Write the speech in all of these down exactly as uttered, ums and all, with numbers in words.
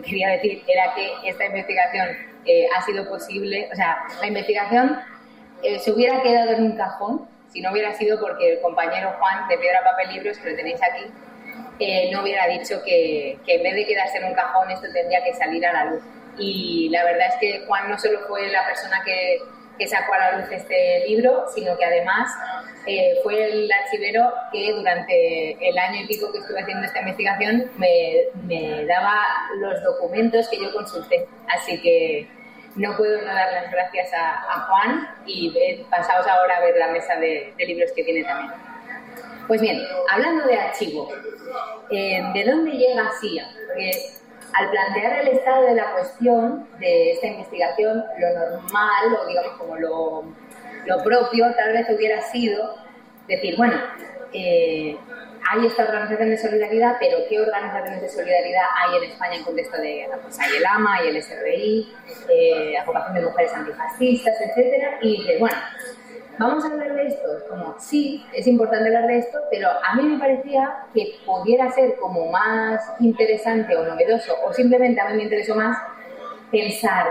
quería decir era que esta investigación eh, ha sido posible, o sea, la investigación eh, se hubiera quedado en un cajón si no hubiera sido porque el compañero Juan de Piedra, Papel, Libros, que lo tenéis aquí, eh, no hubiera dicho que, que en vez de quedarse en un cajón esto tendría que salir a la luz. Y la verdad es que Juan no solo fue la persona que, que sacó a la luz este libro, sino que además eh, fue el archivero que durante el año y pico que estuve haciendo esta investigación me, me daba los documentos que yo consulté. Así que no puedo no dar las gracias a, a Juan y eh, pasaos ahora a ver la mesa de, de libros que tiene también. Pues bien, hablando de archivo, eh, ¿de dónde llega S I A? Porque al plantear el estado de la cuestión de esta investigación, lo normal, o digamos como lo, lo propio, tal vez hubiera sido decir, bueno, eh, hay esta organización de solidaridad, pero ¿qué organizaciones de solidaridad hay en España en contexto de guerra? Pues hay el A M A, hay el S R I, eh, Agrupación de Mujeres Antifascistas, etcétera, y dices, bueno, vamos a hablar de esto. Como, sí, es importante hablar de esto, pero a mí me parecía que pudiera ser como más interesante o novedoso, o simplemente a mí me interesó más pensar,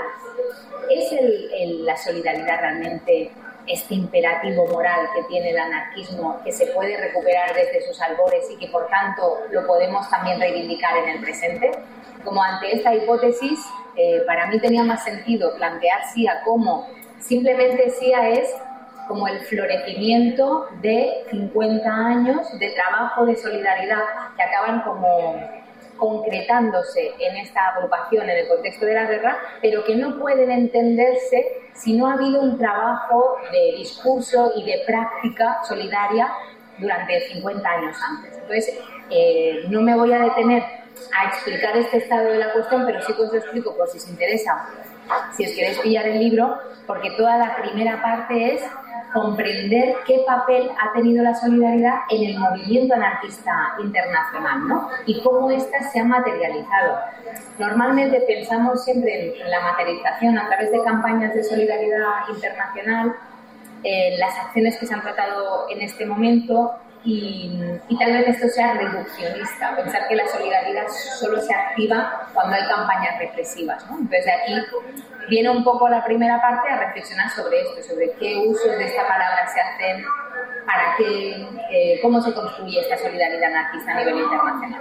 ¿es el, el, la solidaridad realmente este imperativo moral que tiene el anarquismo, que se puede recuperar desde sus albores y que por tanto lo podemos también reivindicar en el presente? Como ante esta hipótesis, eh, para mí tenía más sentido plantear S I A como simplemente S I A es como el florecimiento de cincuenta años de trabajo de solidaridad que acaban como concretándose en esta agrupación en el contexto de la guerra, pero que no pueden entenderse si no ha habido un trabajo de discurso y de práctica solidaria durante cincuenta años antes. Entonces, eh, no me voy a detener a explicar este estado de la cuestión, pero sí que os lo explico por si os interesa, si os queréis pillar el libro, porque toda la primera parte es comprender qué papel ha tenido la solidaridad en el movimiento anarquista internacional, ¿no? Y cómo ésta se ha materializado. Normalmente pensamos siempre en la materialización a través de campañas de solidaridad internacional, en las acciones que se han tratado en este momento y, y tal vez esto sea reduccionista, pensar que la solidaridad solo se activa cuando hay campañas represivas, ¿no? Entonces de aquí viene un poco la primera parte a reflexionar sobre esto, sobre qué usos de esta palabra se hacen, para qué, eh, cómo se construye esta solidaridad anarquista a nivel internacional.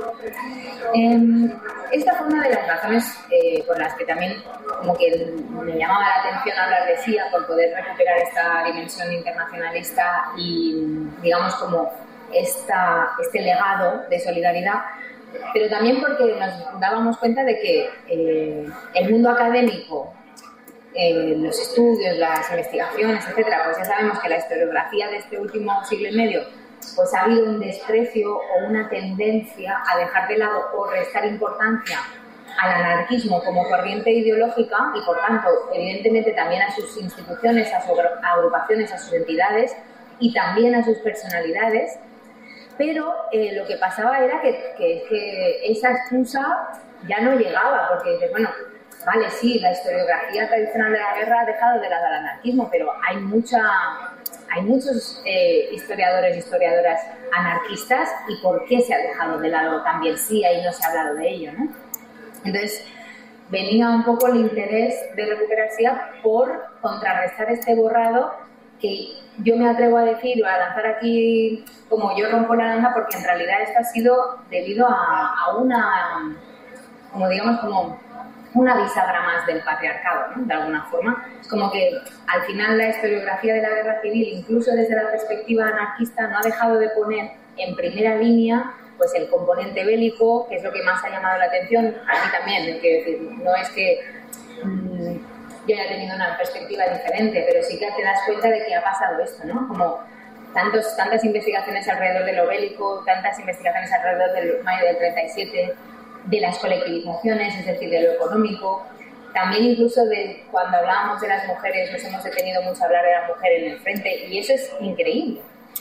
Eh, esta fue una de las razones eh, por las que también como que me llamaba la atención hablar de S I A, por poder recuperar esta dimensión internacionalista y, digamos, como esta, este legado de solidaridad, pero también porque nos dábamos cuenta de que eh, el mundo académico, eh, los estudios, las investigaciones, etcétera, pues ya sabemos que la historiografía de este último siglo y medio, pues ha habido un desprecio o una tendencia a dejar de lado o restar importancia al anarquismo como corriente ideológica y, por tanto, evidentemente también a sus instituciones, a sus agrupaciones, a sus entidades y también a sus personalidades. Pero eh, lo que pasaba era que, que, que esa excusa ya no llegaba, porque dices, bueno, vale, sí, la historiografía tradicional de la guerra ha dejado de lado al anarquismo, pero hay mucha, hay muchos eh, historiadores y historiadoras anarquistas, ¿y por qué se ha dejado de lado también S I A y no se ha hablado de ello, ¿no? Entonces, venía un poco el interés de recuperar S I A por contrarrestar este borrado que yo me atrevo a decir o a lanzar aquí como yo rompo la lanza, porque en realidad esto ha sido debido a, a una, como digamos, como una bisagra más del patriarcado, ¿no? De alguna forma. Es como que al final la historiografía de la guerra civil, incluso desde la perspectiva anarquista, no ha dejado de poner en primera línea pues el componente bélico, que es lo que más ha llamado la atención, a mí también, quiero decir, no es que mmm, yo haya tenido una perspectiva diferente, pero sí que te das cuenta de que ha pasado esto, ¿no? Como tantos, tantas investigaciones alrededor de lo bélico, tantas investigaciones alrededor del mayo del treinta y siete, de las colectivizaciones, es decir, de lo económico, también incluso de cuando hablábamos de las mujeres, nos hemos detenido mucho a hablar de la mujer en el frente, y eso es increíble.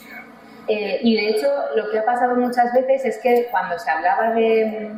Eh, y de hecho, lo que ha pasado muchas veces es que cuando se hablaba de,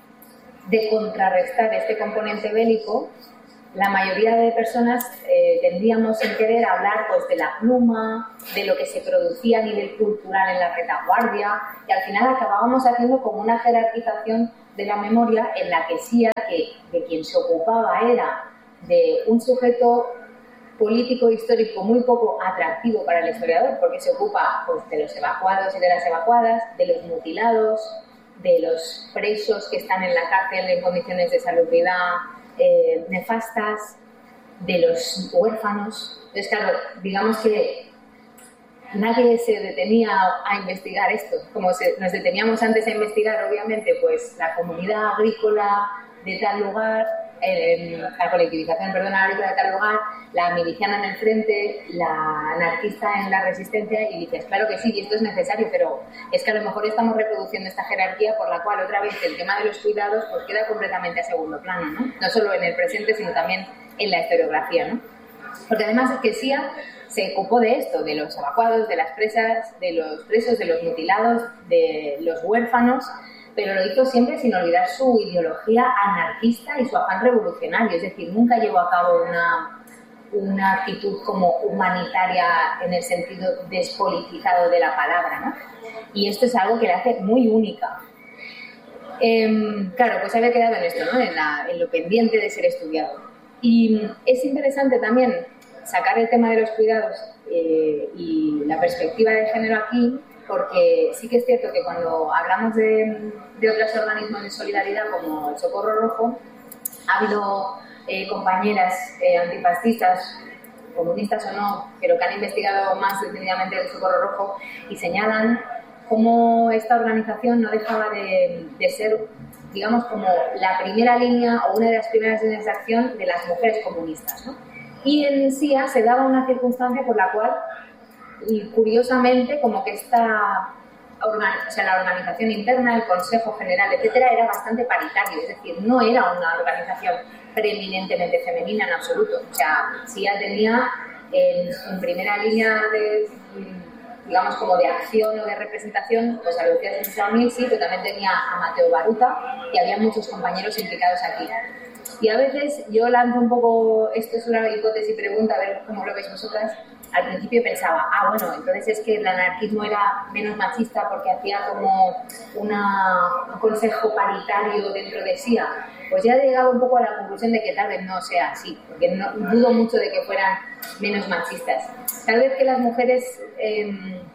de contrarrestar este componente bélico, la mayoría de personas eh, tendríamos sin querer a hablar pues, de la pluma, de lo que se producía a nivel cultural en la retaguardia, y al final acabábamos haciendo como una jerarquización de la memoria en la que Sia, que de quien se ocupaba era de un sujeto político histórico muy poco atractivo para el historiador, porque se ocupa pues, de los evacuados y de las evacuadas, de los mutilados, de los presos que están en la cárcel en condiciones de salubridad eh, nefastas, de los huérfanos. Entonces, claro, digamos que nadie se detenía a investigar esto, como se, nos deteníamos antes a investigar, obviamente, pues la comunidad agrícola de tal lugar, eh, la colectivización, perdona, agrícola de tal lugar, la miliciana en el frente, la anarquista en la resistencia, y dices, claro que sí, y esto es necesario, pero es que a lo mejor estamos reproduciendo esta jerarquía por la cual otra vez el tema de los cuidados pues queda completamente a segundo plano, ¿no? No solo en el presente, sino también en la historiografía, ¿no? Porque además es que Sia se ocupó de esto, de los evacuados, de las presas, de los presos, de los mutilados, de los huérfanos, pero lo hizo siempre sin olvidar su ideología anarquista y su afán revolucionario, es decir, nunca llevó a cabo una, una actitud como humanitaria en el sentido despolitizado de la palabra, ¿no? Y esto es algo que la hace muy única. Eh, claro, pues había quedado en esto, ¿no? En, la, en lo pendiente de ser estudiado. Y es interesante también sacar el tema de los cuidados eh, y la perspectiva de género aquí, porque sí que es cierto que cuando hablamos de, de otros organismos de solidaridad como el Socorro Rojo, ha habido eh, compañeras eh, antifascistas, comunistas o no, pero que han investigado más detenidamente el Socorro Rojo y señalan cómo esta organización no dejaba de, de ser, digamos, como la primera línea o una de las primeras líneas de acción de las mujeres comunistas, ¿no? Y en Sia se daba una circunstancia por la cual, y curiosamente, como que esta, o sea, la organización interna, el Consejo General, etcétera, era bastante paritario, es decir, no era una organización preeminentemente femenina en absoluto. O sea, Sia tenía en, en primera línea de, digamos, como de acción o de representación, pues a Lucía Sánchez, sí, pero también tenía a Mateo Baruta y había muchos compañeros implicados aquí. Y a veces yo lanzo un poco, esto es una hipótesis y pregunta, a ver cómo lo veis vosotras. Al principio pensaba, ah, bueno, entonces es que el anarquismo era menos machista porque hacía como una, un consejo paritario dentro de Sia. Pues ya he llegado un poco a la conclusión de que tal vez no sea así, porque no, dudo mucho de que fueran menos machistas. Tal vez que las mujeres eh,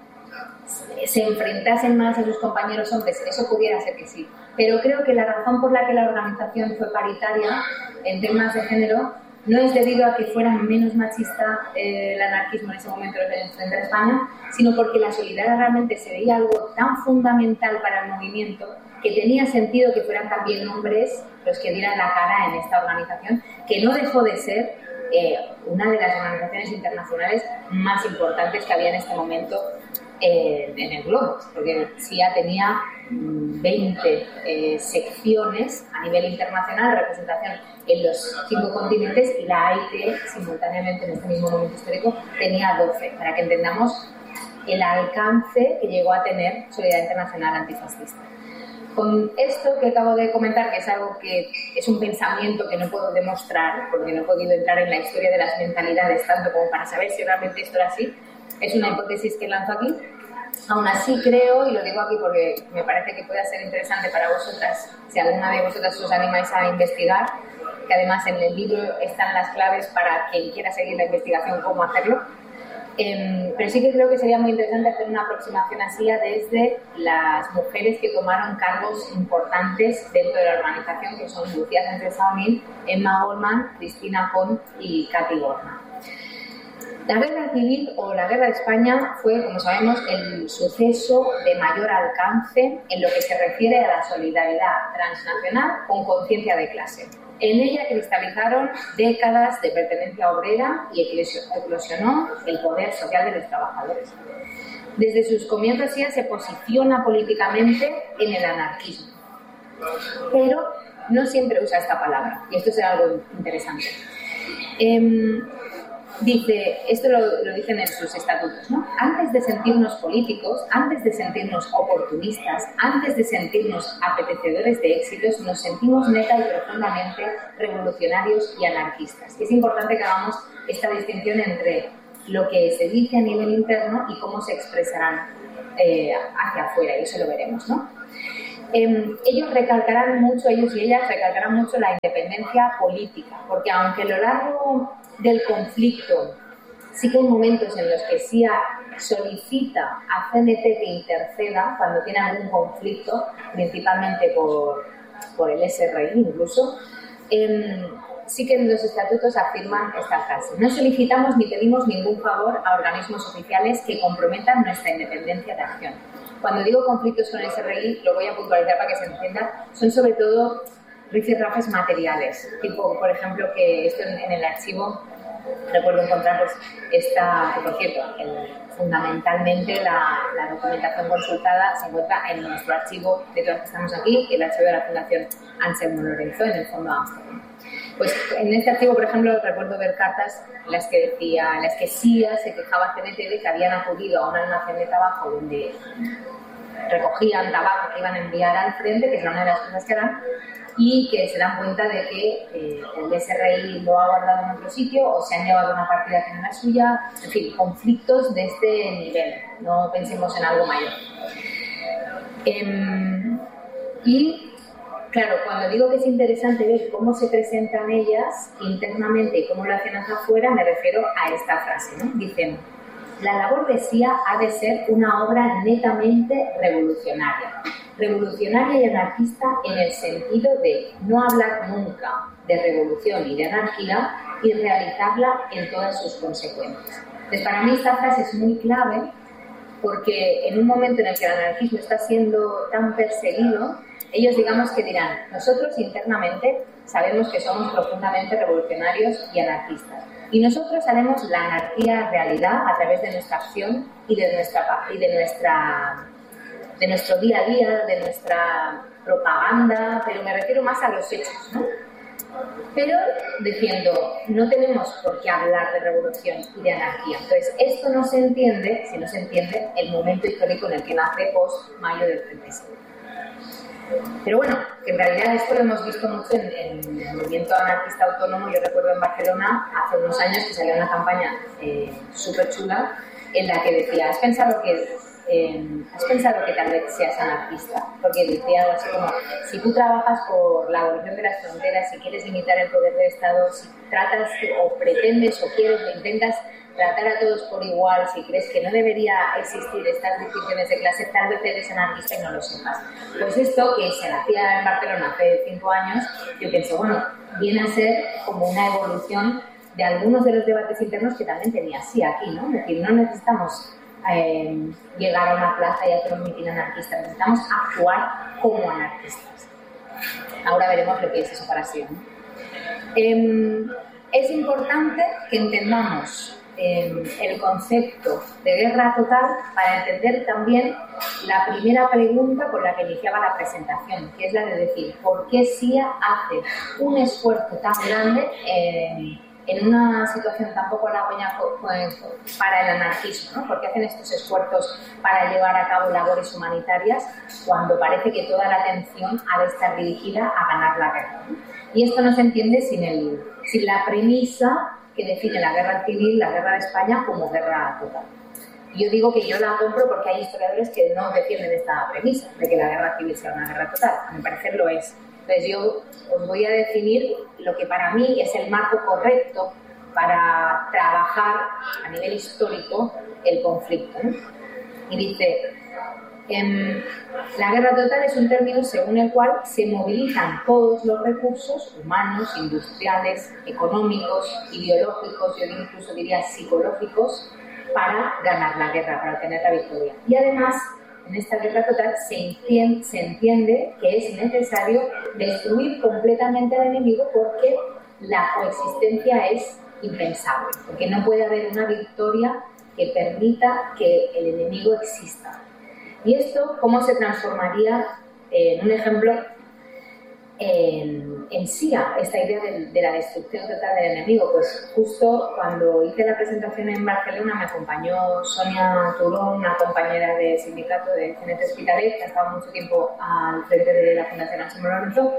se enfrentasen más a sus compañeros hombres, eso pudiera ser que sí. Pero creo que la razón por la que la organización fue paritaria en temas de género no es debido a que fuera menos machista eh, el anarquismo en ese momento en el frente de España, sino porque la solidaridad realmente se veía algo tan fundamental para el movimiento que tenía sentido que fueran también hombres los que dieran la cara en esta organización, que no dejó de ser eh, una de las organizaciones internacionales más importantes que había en este momento eh, en el globo, porque Sia tenía veinte eh, secciones a nivel internacional de representación en los cinco continentes, y la A I T simultáneamente en este mismo momento histórico tenía doce, para que entendamos el alcance que llegó a tener Solidaridad Internacional Antifascista. Con esto que acabo de comentar, que es algo que es un pensamiento que no puedo demostrar porque no he podido entrar en la historia de las mentalidades tanto como para saber si realmente esto era así, es una hipótesis que lanzo aquí. Aún así creo, y lo digo aquí porque me parece que pueda ser interesante para vosotras, si alguna de vosotras os animáis a investigar, que además en el libro están las claves para quien quiera seguir la investigación, cómo hacerlo. Eh, pero sí que creo que sería muy interesante hacer una aproximación así desde las mujeres que tomaron cargos importantes dentro de la organización, que son Lucía Sánchez Saonil, Emma Goldman, Cristina Pont y Katy Gorna. La Guerra Civil o la Guerra de España fue, como sabemos, el suceso de mayor alcance en lo que se refiere a la solidaridad transnacional con conciencia de clase. En ella cristalizaron décadas de pertenencia obrera y eclosionó el poder social de los trabajadores. Desde sus comienzos Sia se posiciona políticamente en el anarquismo, pero no siempre usa esta palabra, y esto es algo interesante. Eh, Dice, esto lo, lo dicen en sus estatutos, ¿no? Antes de sentirnos políticos, antes de sentirnos oportunistas, antes de sentirnos apetecedores de éxitos, nos sentimos neta y profundamente revolucionarios y anarquistas. Es importante que hagamos esta distinción entre lo que se dice a nivel interno y cómo se expresarán eh, hacia afuera, y eso lo veremos, ¿no? Eh, ellos recalcarán mucho, ellos y ellas recalcarán mucho la independencia política, porque aunque a lo largo del conflicto sí que hay momentos en los que S I A solicita a C N T que interceda cuando tiene algún conflicto, principalmente por, por el S R I incluso, eh, sí que en los estatutos afirman esta frase: no solicitamos ni pedimos ningún favor a organismos oficiales que comprometan nuestra independencia de acción. Cuando digo conflictos con el S R I, lo voy a puntualizar para que se entienda, son sobre todo rifirrafes materiales, tipo, por ejemplo, que esto en, en el archivo, recuerdo encontrar, pues, esta, que por cierto, el, fundamentalmente la, la documentación consultada se encuentra en nuestro archivo de todas que estamos aquí, el archivo de la Fundación Anselmo Lorenzo, en el Fondo Ámsterdam. Pues en este archivo, por ejemplo, recuerdo ver cartas en las que decía, en las que S I A se quejaba a C N T de que habían acudido a un almacén de tabaco donde recogían tabaco que iban a enviar al frente, que es una de las cosas que harán, y que se dan cuenta de que eh, el S R I lo ha guardado en otro sitio o se han llevado una partida que no era suya, en fin, conflictos de este nivel, no pensemos en algo mayor. Eh, y claro, cuando digo que es interesante ver cómo se presentan ellas internamente y cómo lo hacen hacia afuera, me refiero a esta frase, ¿no? Dicen: la labor de S I A ha de ser una obra netamente revolucionaria. Revolucionaria y anarquista en el sentido de no hablar nunca de revolución y de anarquía y realizarla en todas sus consecuencias. Entonces, para mí esta frase es muy clave porque en un momento en el que el anarquismo está siendo tan perseguido, ellos digamos que dirán: nosotros internamente sabemos que somos profundamente revolucionarios y anarquistas. Y nosotros haremos la anarquía realidad a través de nuestra acción y de nuestra y de nuestra de nuestro día a día, de nuestra propaganda, pero me refiero más a los hechos, ¿no? Pero diciendo, no tenemos por qué hablar de revolución y de anarquía. Entonces, esto no se entiende si no se entiende el momento histórico en el que nace post-mayo del treinta y siete. Pero bueno, que en realidad esto lo hemos visto mucho en, en el movimiento anarquista autónomo. Yo recuerdo en Barcelona, hace unos años, que salió una campaña eh, súper chula en la que decía: ¿has pensado que, eh, ¿has pensado que tal vez seas anarquista? Porque decía algo así como: si tú trabajas por la abolición de las fronteras, si quieres limitar el poder del Estado, si tratas o pretendes o quieres o intentas tratar a todos por igual, si crees que no debería existir estas distinciones de clase, tal vez eres anarquista y no lo sepas. Pues esto, que se hacía en Barcelona hace cinco años, yo pienso, bueno, viene a ser como una evolución de algunos de los debates internos que también tenía sí aquí, ¿no? Es decir, no necesitamos eh, llegar a una plaza y hacer un mitin anarquista, necesitamos actuar como anarquistas. Ahora veremos lo que es eso para sí, ¿no? Eh, es importante que entendamos el concepto de guerra total para entender también la primera pregunta con la que iniciaba la presentación, que es la de decir ¿por qué S I A hace un esfuerzo tan grande en, en una situación tan poco halagüeña para el anarquismo, ¿no? ¿Por qué hacen estos esfuerzos para llevar a cabo labores humanitarias cuando parece que toda la atención ha de estar dirigida a ganar la guerra, ¿no? Y esto no se entiende sin, el, sin la premisa que define la guerra civil, la guerra de España, como guerra total. Y yo digo que yo la compro porque hay historiadores que no defienden esta premisa de que la guerra civil sea una guerra total. A mi parecer lo es. Entonces yo os voy a definir lo que para mí es el marco correcto para trabajar a nivel histórico el conflicto, ¿no? Y dice: Eh, la guerra total es un término según el cual se movilizan todos los recursos humanos, industriales, económicos, ideológicos, yo incluso diría psicológicos, para ganar la guerra, para obtener la victoria. Y además, en esta guerra total se entiende, se entiende que es necesario destruir completamente al enemigo porque la coexistencia es impensable, porque no puede haber una victoria que permita que el enemigo exista. Y esto, ¿cómo se transformaría eh, en un ejemplo en, en S I A, esta idea de, de la destrucción total del enemigo? Pues justo cuando hice la presentación en Barcelona me acompañó Sonia Turón, una compañera de sindicato de C N T Hospitalet, que ha estado mucho tiempo al frente de la Fundación Anselmo Lorenzo,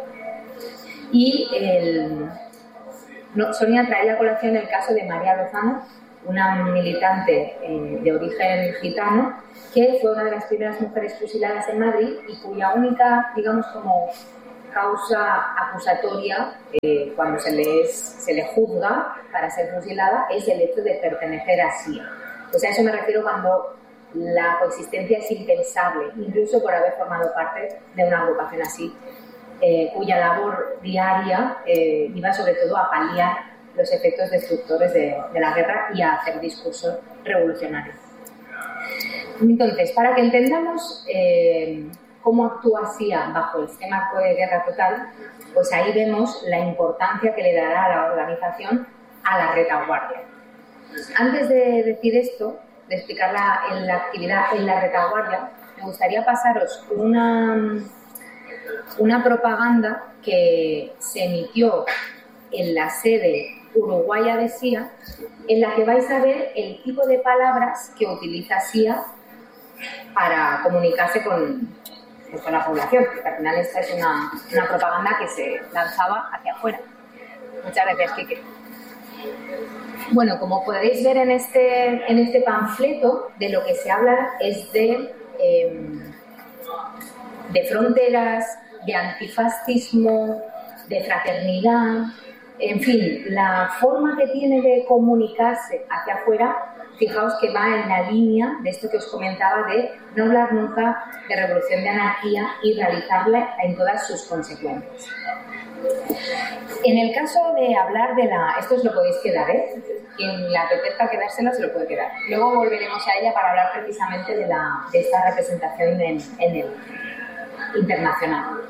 y el, no, Sonia traía a colación el caso de María Lozano, una militante eh, de origen gitano, que fue una de las primeras mujeres fusiladas en Madrid y cuya única, digamos, como causa acusatoria eh, cuando se le, es, se le juzga para ser fusilada es el hecho de pertenecer a S I A. Pues a eso me refiero cuando la coexistencia es impensable, incluso por haber formado parte de una agrupación así, eh, cuya labor diaria eh, iba sobre todo a paliar los efectos destructores de, de la guerra y a hacer discursos revolucionarios. Entonces, para que entendamos eh, cómo actúa S I A bajo este marco de guerra total, pues ahí vemos la importancia que le dará a la organización a la retaguardia. Antes de decir esto, de explicar la, la actividad en la retaguardia, me gustaría pasaros una, una propaganda que se emitió en la sede uruguaya de S I A, en la que vais a ver el tipo de palabras que utiliza S I A para comunicarse con, pues, con la población, porque al final esta es una, una propaganda que se lanzaba hacia afuera. Muchas gracias, Quique. Bueno, como podéis ver en este, en este panfleto, de lo que se habla es de, eh, de fronteras, de antifascismo, de fraternidad, en fin, la forma que tiene de comunicarse hacia afuera, fijaos que va en la línea de esto que os comentaba de no hablar nunca de revolución de anarquía y realizarla en todas sus consecuencias. En el caso de hablar de la... Esto os lo podéis quedar, ¿eh? Quien le apetezca quedárselo se lo puede quedar. Luego volveremos a ella para hablar precisamente de, la, de esta representación en, en el internacional.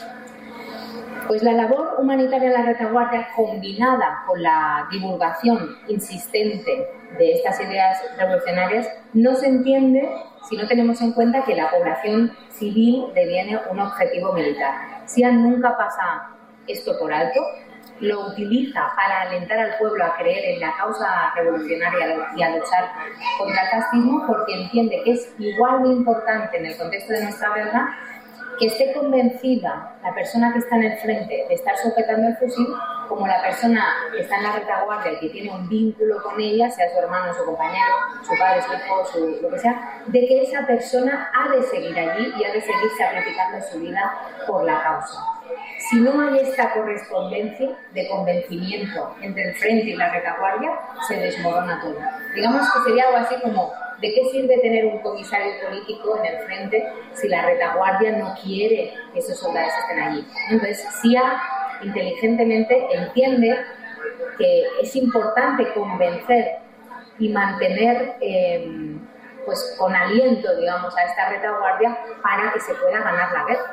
Pues la labor humanitaria en la retaguardia, combinada con la divulgación insistente de estas ideas revolucionarias, no se entiende si no tenemos en cuenta que la población civil deviene un objetivo militar. S I A nunca pasa esto por alto, lo utiliza para alentar al pueblo a creer en la causa revolucionaria y a luchar contra el fascismo, porque entiende que es igual de importante en el contexto de nuestra guerra que esté convencida la persona que está en el frente de estar sujetando el fusil, como la persona que está en la retaguardia y que tiene un vínculo con ella, sea su hermano, su compañero, su padre, su hijo, su, lo que sea, de que esa persona ha de seguir allí y ha de seguir sacrificando su vida por la causa. Si no hay esta correspondencia de convencimiento entre el frente y la retaguardia, se desmorona todo. Digamos que sería algo así como: ¿de qué sirve tener un comisario político en el frente si la retaguardia no quiere que esos soldados estén allí? Entonces, S I A inteligentemente entiende que es importante convencer y mantener eh, pues con aliento, digamos, a esta retaguardia para que se pueda ganar la guerra.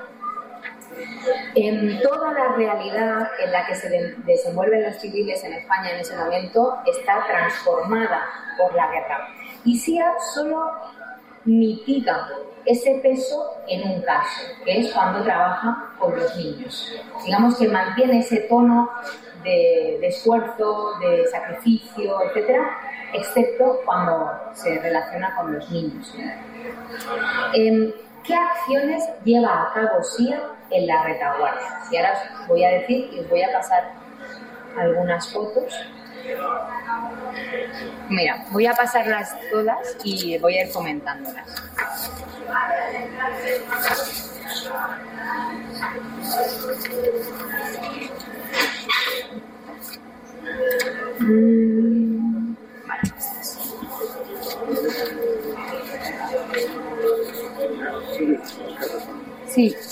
En toda la realidad en la que se de- desenvuelven los civiles en España en ese momento está transformada por la guerra. Y S I A solo mitiga ese peso en un caso, que es cuando trabaja con los niños. Digamos que mantiene ese tono de, de esfuerzo, de sacrificio, etcétera, excepto cuando se relaciona con los niños. Eh, ¿Qué acciones lleva a cabo S I A en la retaguardia? Y ahora os voy a decir y os voy a pasar algunas fotos. Mira, voy a pasarlas todas y voy a ir comentándolas. Mm, vale, estas. Sí.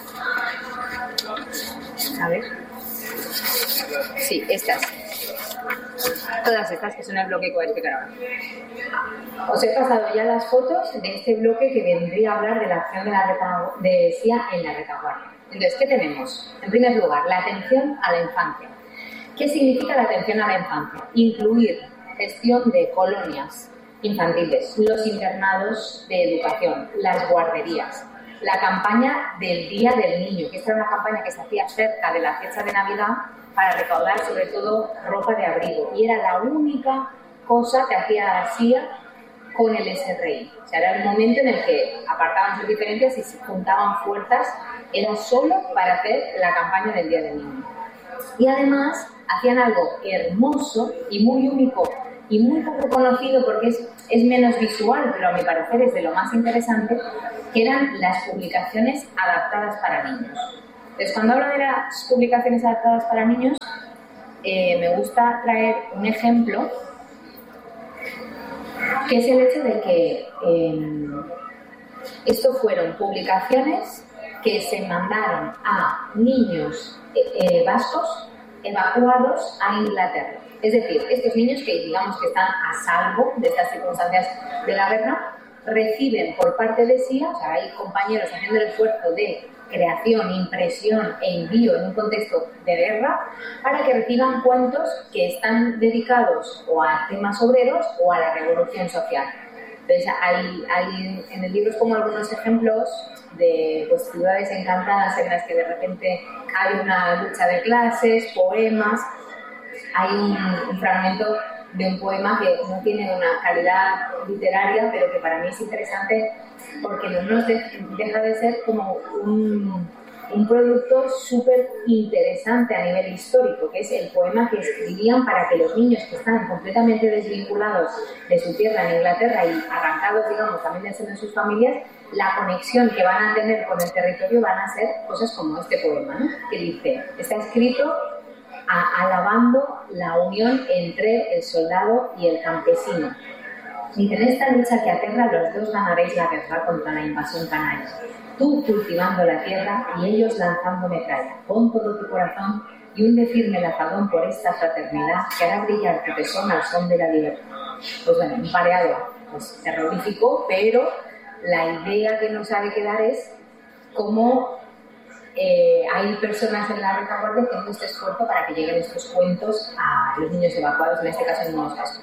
A ver. Sí, estas. Todas estas que son el bloque que voy a explicar ahora. Os he pasado ya las fotos de este bloque que vendría a hablar de la acción de, la reta- de S I A en la retaguardia. Entonces, ¿qué tenemos? En primer lugar, la atención a la infancia. ¿Qué significa la atención a la infancia? Incluir gestión de colonias infantiles, los internados de educación, las guarderías, la campaña del Día del Niño, que esta era una campaña que se hacía cerca de la fecha de Navidad para recaudar sobre todo ropa de abrigo, y era la única cosa que hacía S I A con el S R I. O sea, era el momento en el que apartaban sus diferencias y se juntaban fuerzas, era solo para hacer la campaña del Día del Niño. Y además hacían algo hermoso y muy único y muy poco conocido porque es, es menos visual, pero a mi parecer es de lo más interesante, que eran las publicaciones adaptadas para niños. Entonces, cuando hablo de las publicaciones adaptadas para niños, eh, me gusta traer un ejemplo, que es el hecho de que eh, esto fueron publicaciones que se mandaron a niños eh, vascos evacuados a Inglaterra. Es decir, estos niños que digamos que están a salvo de estas circunstancias de la guerra, reciben por parte de S I A, o sea, hay compañeros haciendo el esfuerzo de creación, impresión e envío en un contexto de guerra, para que reciban cuentos que están dedicados o a temas obreros o a la revolución social. Entonces, hay, hay en el libro es como algunos ejemplos de pues, ciudades encantadas en las que de repente hay una lucha de clases, poemas. Hay un, un fragmento de un poema que no tiene una calidad literaria, pero que para mí es interesante porque no nos de, deja de ser como un, un producto súper interesante a nivel histórico, que es el poema que escribían para que los niños que están completamente desvinculados de su tierra en Inglaterra y arrancados, digamos, también del seno de sus familias, la conexión que van a tener con el territorio van a ser cosas como este poema, ¿no? Que dice, está escrito a, alabando la unión entre el soldado y el campesino. Dice, en esta lucha que aterra, los dos ganaréis la guerra contra la invasión canalla. Tú cultivando la tierra y ellos lanzando metralla. Pon todo tu corazón y hunde firme el azadón por esta fraternidad que hará brillar tu tesón al son de la libertad. Pues bueno, un pareado pues, terrorífico, pero la idea que nos ha de quedar es cómo eh, hay personas en la retaguardia haciendo este esfuerzo para que lleguen estos cuentos a los niños evacuados, en este caso niños vascos.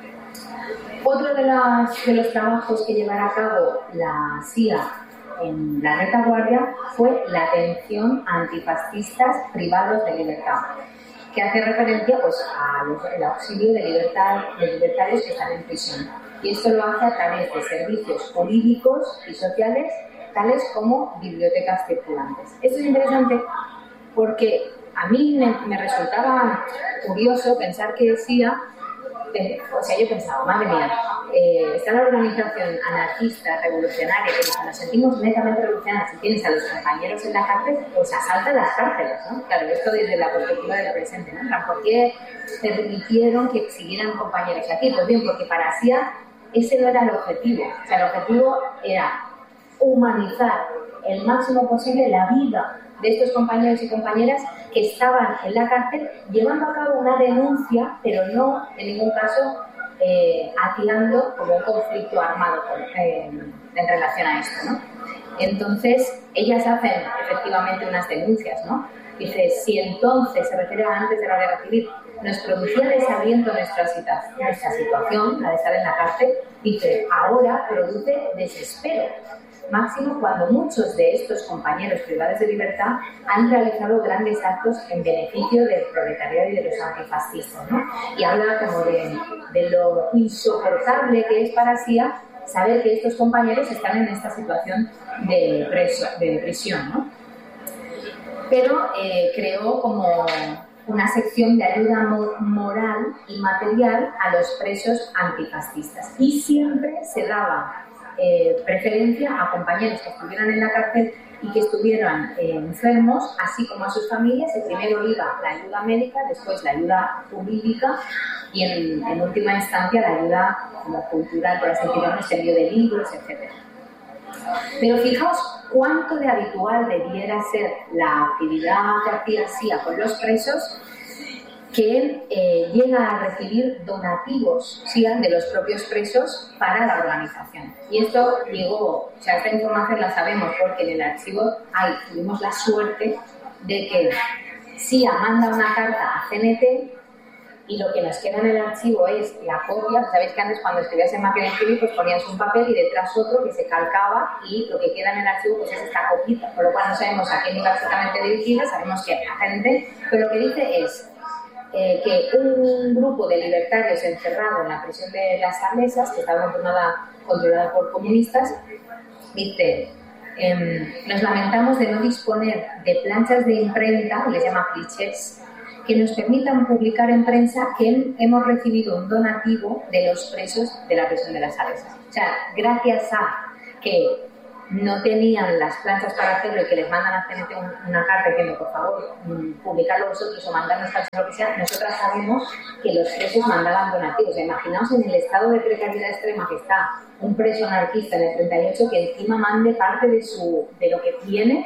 Otro de, las, de los trabajos que llevará a cabo la S I A en la retaguardia fue la atención a antifascistas privados de libertad, que hace referencia pues, al auxilio de, libertad, de libertarios que están en prisión. Y esto lo hace a través de servicios jurídicos y sociales, tales como bibliotecas circulantes. Esto es interesante porque a mí me, me resultaba curioso pensar que S I A, o sea, yo pensaba, madre mía, eh, está la organización anarquista, revolucionaria, que nos sentimos netamente revolucionarios, si tienes a los compañeros en la cárcel, pues asaltan las cárceles, ¿no? Claro, esto desde la perspectiva del presente, ¿no? ¿Por qué te permitieron que siguieran compañeros aquí? Pues bien, porque para S I A ese no era el objetivo. O sea, el objetivo era humanizar el máximo posible la vida de estos compañeros y compañeras que estaban en la cárcel llevando a cabo una denuncia, pero no en ningún caso eh, atiando como un conflicto armado eh, en relación a esto, ¿no? Entonces, ellas hacen efectivamente unas denuncias, ¿no? Dice, si entonces, se refiere a antes de la guerra civil, nos producía desaliento nuestra, nuestra situación, la de estar en la cárcel, dice, ahora produce desespero. Máximo cuando muchos de estos compañeros privados de libertad han realizado grandes actos en beneficio del proletariado y de los antifascistas, ¿no? Y habla como de, de lo insoportable que es para S I A saber que estos compañeros están en esta situación de, preso, de prisión, ¿no? Pero eh, creó como una sección de ayuda moral y material a los presos antifascistas. Y siempre se daba eh, preferencia a compañeros que estuvieran en la cárcel y que estuvieran eh, enfermos, así como a sus familias. Y primero iba la ayuda médica, después la ayuda jurídica y en, en última instancia la ayuda como cultural, por así decirlo, el envío de libros, etcétera. Pero fijaos cuánto de habitual debiera ser la actividad que hacía S I A con los presos, que él eh, llega a recibir donativos S I A de los propios presos para la organización. Y esto llegó, o sea, esta información la sabemos porque en el archivo hay, tuvimos la suerte de que S I A manda una carta a C N T y lo que nos queda en el archivo es la copia. Sabéis que antes cuando escribías en máquina de escribir pues ponías un papel y detrás otro que se calcaba y lo que queda en el archivo pues es esta copita, por lo cual no sabemos a quién iba exactamente dirigida, sabemos que a gente, pero lo que dice es eh, que un grupo de libertarios encerrado en la prisión de las Salesas, que estaba controlada, controlada por comunistas, dice: eh, nos lamentamos de no disponer de planchas de imprenta, les llama clichés, que nos permitan publicar en prensa que hemos recibido un donativo de los presos de la prisión de las Salesas. O sea, gracias a que no tenían las planchas para hacerlo y que les mandan a C N T una carta diciendo, por favor, publicarlo vosotros o mandarnos planchas o lo que sea, nosotras sabemos que los presos mandaban donativos. O sea, imaginaos en el estado de precariedad extrema que está un preso anarquista en el treinta y ocho que encima mande parte de, su, de lo que tiene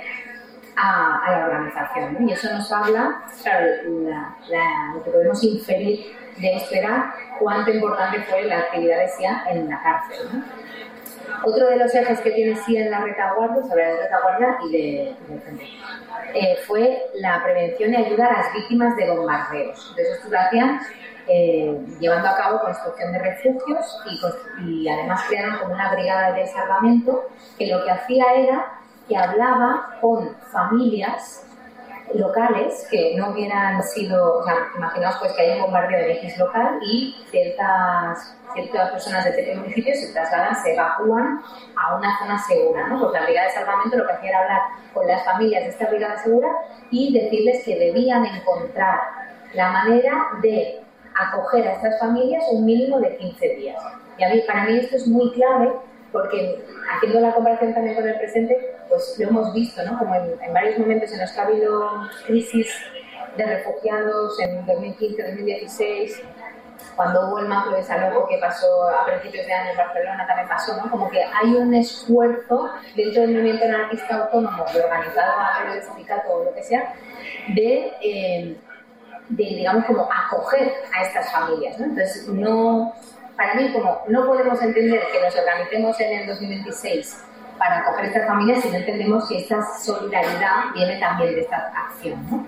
a, a la organización, ¿no? Y eso nos habla, claro, la, la, lo que podemos inferir de esto era cuánto importante fue la actividad de S I A en la cárcel, ¿no? Otro de los ejes que tiene S I A en la retaguardia, sobre la retaguardia y de, de frente, eh, fue la prevención y ayuda a las víctimas de bombardeos. Entonces, esto lo hacían eh, llevando a cabo construcción de refugios y, y además crearon como una brigada de salvamento que lo que hacía era que hablaba con familias locales que no hubieran sido, o sea, imaginaos pues que hay un bombardeo de X local y ciertas, ciertas personas de ciertos municipios se trasladan, se evacúan a una zona segura, ¿no? Pues la brigada de salvamento lo que hacía era hablar con las familias de esta brigada segura y decirles que debían encontrar la manera de acoger a estas familias un mínimo de quince días. Y a mí, para mí esto es muy clave porque haciendo la comparación también con el presente, pues lo hemos visto, ¿no? Como en, en varios momentos en los que ha habido crisis de refugiados en dos mil quince, dos mil dieciséis, cuando hubo el macro desalojo que pasó a principios de año en Barcelona, también pasó, ¿no? Como que hay un esfuerzo dentro del movimiento anarquista autónomo, de organizado a través del sindicato o lo que sea, de, eh, de, digamos, como acoger a estas familias, ¿no? Entonces, no... Para mí, como no podemos entender que nos organicemos en el dos mil veintiséis para acoger a estas familias si no entendemos que esta solidaridad viene también de esta acción, ¿no?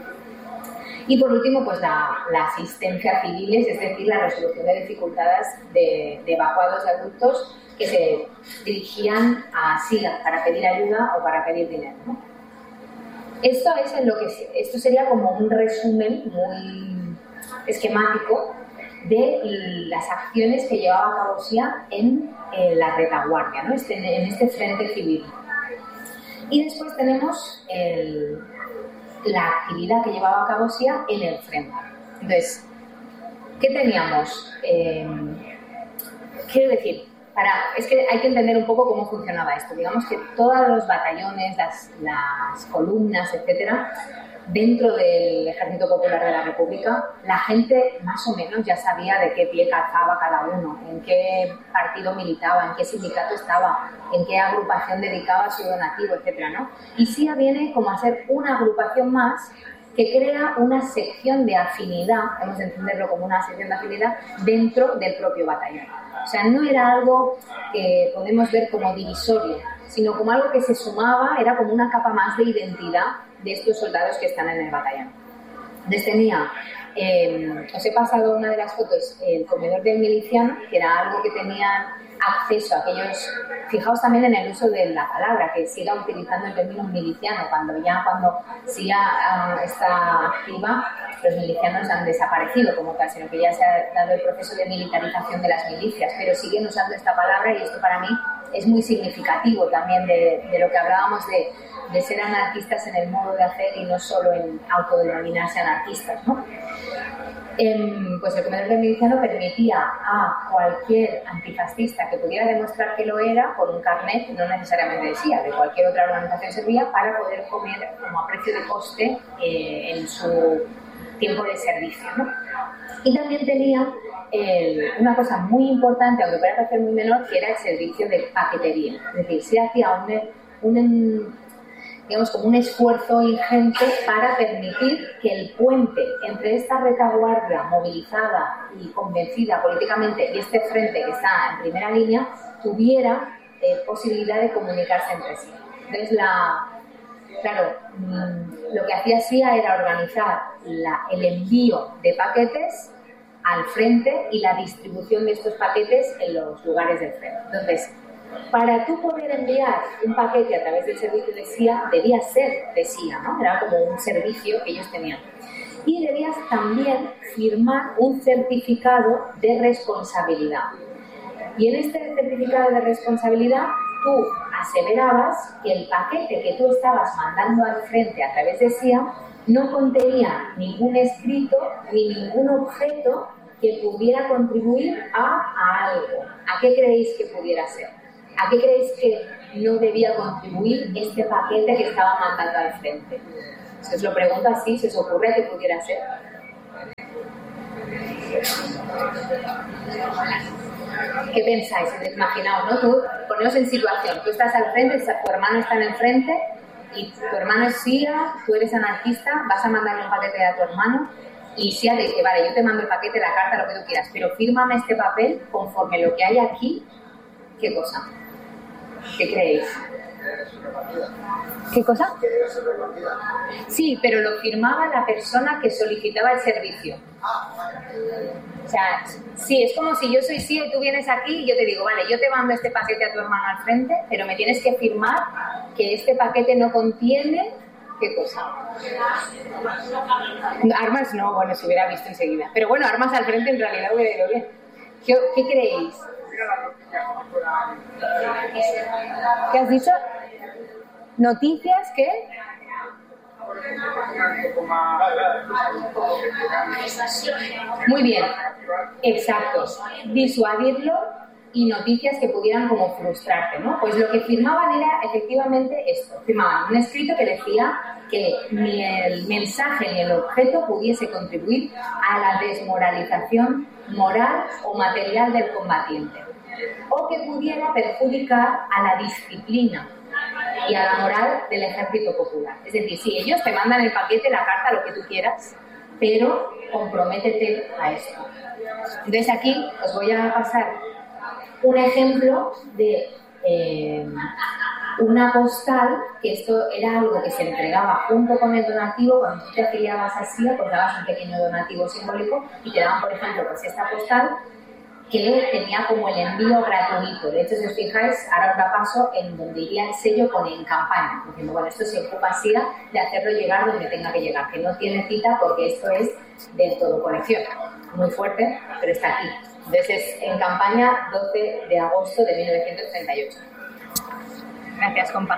Y por último, pues la, la asistencia a civiles, es decir, la resolución de dificultades de, de evacuados de adultos que se dirigían a S I A para pedir ayuda o para pedir dinero, ¿no? Esto es en lo que esto sería como un resumen muy esquemático de las acciones que llevaba a cabo S I A en eh, la retaguardia, ¿no? este, en este frente civil. Y después tenemos el, la actividad que llevaba a cabo S I A en el frente. Entonces, ¿qué teníamos? Eh, quiero decir, para, es que hay que entender un poco cómo funcionaba esto. Digamos que todos los batallones, las, las columnas, etcétera, dentro del Ejército Popular de la República, la gente más o menos ya sabía de qué pie calzaba cada uno, en qué partido militaba, en qué sindicato estaba, en qué agrupación dedicaba su donativo, etcétera, ¿no? Y S I A viene como a ser una agrupación más que crea una sección de afinidad, hemos de entenderlo como una sección de afinidad, dentro del propio batallón. O sea, no era algo que podemos ver como divisorio, sino como algo que se sumaba, era como una capa más de identidad de estos soldados que están en el batallón. Entonces tenía, eh, os he pasado una de las fotos, el comedor del miliciano, que era algo que tenían acceso a aquellos, fijaos también en el uso de la palabra, que siga utilizando el término miliciano, cuando ya cuando S I A uh, está activa, los milicianos han desaparecido como tal, sino que ya se ha dado el proceso de militarización de las milicias, pero siguen usando esta palabra y esto para mí es muy significativo también de, de lo que hablábamos de, de ser anarquistas en el modo de hacer y no solo en autodenominarse anarquistas, ¿no? Eh, pues el comedor del miliciano permitía a cualquier antifascista que pudiera demostrar que lo era por un carnet, no necesariamente de S I A, de cualquier otra organización servía, para poder comer como a precio de coste eh, en su tiempo de servicio, ¿no? Y también tenía eh, una cosa muy importante, aunque pueda parecer muy menor, que era el servicio de paquetería. Es decir, se hacía un, un, digamos, como un esfuerzo ingente para permitir que el puente entre esta retaguardia movilizada y convencida políticamente y este frente que está en primera línea tuviera eh, posibilidad de comunicarse entre sí. Entonces, la, claro, lo que hacía S I A era organizar la, el envío de paquetes al frente y la distribución de estos paquetes en los lugares del frente. Entonces, para tú poder enviar un paquete a través del servicio de S I A, debía ser de S I A, ¿no? Era como un servicio que ellos tenían. Y debías también firmar un certificado de responsabilidad. Y en este certificado de responsabilidad, tú aseverabas que el paquete que tú estabas mandando al frente a través de S I A no contenía ningún escrito ni ningún objeto que pudiera contribuir a, a algo. ¿A qué creéis que pudiera ser? ¿A qué creéis que no debía contribuir este paquete que estaba mandando al frente? Si os lo pregunto así, ¿se os ocurre que pudiera ser? ¿Qué pensáis? Imaginaos, ¿no? Tú, poneos en situación, tú estás al frente, tu hermano está en el frente y tu hermano es S I A, tú eres anarquista, vas a mandarle un paquete a tu hermano y S I A te dice, vale, yo te mando el paquete, la carta, lo que tú quieras, pero fírmame este papel conforme lo que hay aquí. ¿Qué cosa? ¿Qué creéis? ¿Qué cosa? Sí, pero lo firmaba la persona que solicitaba el servicio. O sea, sí, es como si yo soy S I A y tú vienes aquí y yo te digo, vale, yo te mando este paquete a tu hermano al frente, pero me tienes que firmar que este paquete no contiene... ¿Qué cosa? Armas no, bueno, se hubiera visto enseguida. Pero bueno, armas al frente en realidad hubiera ido bien. ¿Qué, ¿qué creéis? ¿Qué has dicho? ¿Noticias qué? Muy bien, exacto. Disuadirlo y noticias que pudieran como frustrarte, ¿no? Pues lo que firmaban era efectivamente esto. Firmaban un escrito que decía que ni el mensaje ni el objeto pudiese contribuir a la desmoralización moral o material del combatiente, o que pudiera perjudicar a la disciplina y a la moral del ejército popular. Es decir, si ellos te mandan el paquete, la carta, lo que tú quieras, pero comprométete a esto. Entonces aquí os voy a pasar un ejemplo de eh, una postal, que esto era algo que se entregaba junto con el donativo. Cuando tú te afiliabas a S I A, pues dabas un pequeño donativo simbólico y te daban, por ejemplo, pues esta postal que tenía como el envío gratuito. De hecho, si os fijáis, ahora os la paso en donde iría el sello con en campaña, diciendo, bueno, esto se ocupa S I A de hacerlo llegar donde tenga que llegar, que no tiene cita porque esto es del todo colección. Muy fuerte, pero está aquí. Entonces es en campaña doce de agosto de mil novecientos treinta y ocho. Gracias, compa.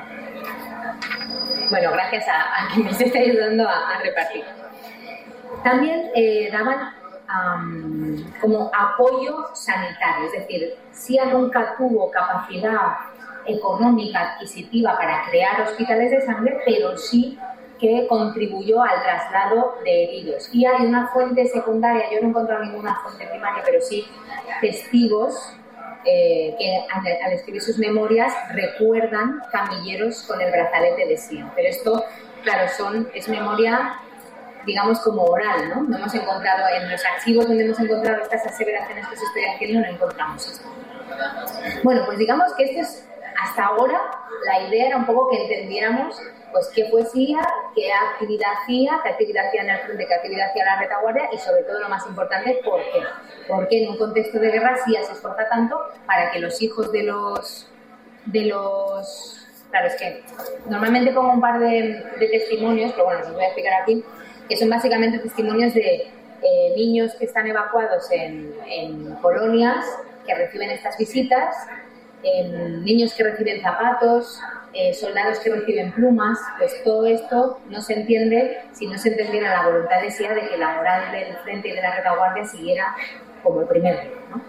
Bueno, gracias a, a quien me esté ayudando a, a repartir. También eh, daban um, como apoyo sanitario, es decir, S I A nunca tuvo capacidad económica adquisitiva para crear hospitales de sangre, pero sí que contribuyó al traslado de heridos. Y hay una fuente secundaria, yo no he encontrado ninguna fuente primaria, pero sí testigos eh, que al, al escribir sus memorias recuerdan camilleros con el brazalete de S I A. Pero esto, claro, son, es memoria, digamos, como oral, ¿no? No hemos encontrado, en los archivos donde hemos encontrado estas aseveraciones que os estoy haciendo, no encontramos esto. Bueno, pues digamos que esto es, hasta ahora, la idea era un poco que entendiéramos pues qué fue S I A, qué actividad hacía, qué actividad hacía en el frente, qué actividad hacía la retaguardia y sobre todo lo más importante, ¿por qué? Porque en un contexto de guerra S I A se esfuerza tanto para que los hijos de los... de los claro, es que normalmente pongo un par de, de testimonios, pero bueno, os voy a explicar aquí, que son básicamente testimonios de eh, niños que están evacuados en, en colonias que reciben estas visitas, en niños que reciben zapatos, eh, soldados que reciben plumas. Pues todo esto no se entiende si no se entendiera la voluntad de S I A de que la moral del frente y de la retaguardia siguiera como el primer día, ¿no?